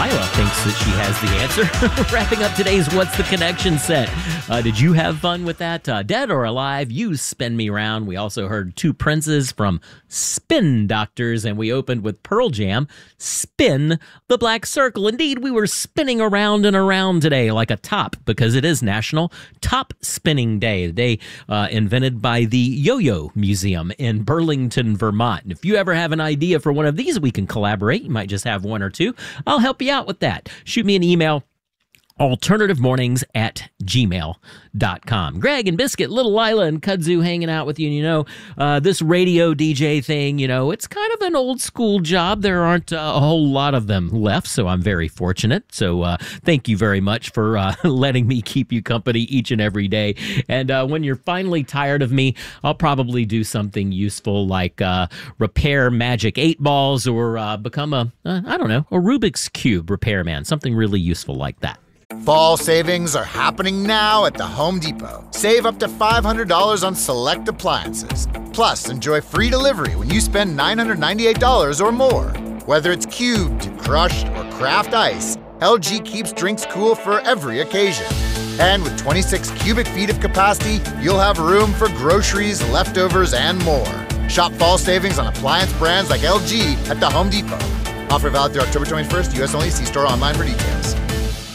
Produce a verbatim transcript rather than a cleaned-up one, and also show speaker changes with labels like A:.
A: Lila thinks that she has the answer. Wrapping up today's What's the Connection set. Uh, did you have fun with that? Uh, dead or alive, you spin me round. We also heard Two Princes from Spin Doctors, and we opened with Pearl Jam, Spin the Black Circle. Indeed, we were spinning around and around today like a top, because it is National Top Spinning Day, the day uh, invented by the Yo-Yo Museum in Burlington, Vermont. And if you ever have an idea for one of these, we can collaborate. You might just have one or two. I'll help you out with that. Shoot me an email, alternative mornings at gmail dot com. Greg and Biscuit, Little Lila and Kudzu hanging out with you. And you know, uh, this radio D J thing, you know, it's kind of an old school job. There aren't uh, a whole lot of them left, so I'm very fortunate. So uh, thank you very much for uh, letting me keep you company each and every day. And uh, when you're finally tired of me, I'll probably do something useful like uh, repair magic eight balls or uh, become a, uh, I don't know, a Rubik's Cube repairman, something really useful like that.
B: Fall savings are happening now at the Home Depot. Save up to five hundred dollars on select appliances. Plus, enjoy free delivery when you spend nine hundred ninety-eight dollars or more. Whether it's cubed, crushed, or craft ice, L G keeps drinks cool for every occasion. And with twenty-six cubic feet of capacity, you'll have room for groceries, leftovers, and more. Shop fall savings on appliance brands like L G at the Home Depot. Offer valid through October twenty-first, U S only. See store online for details.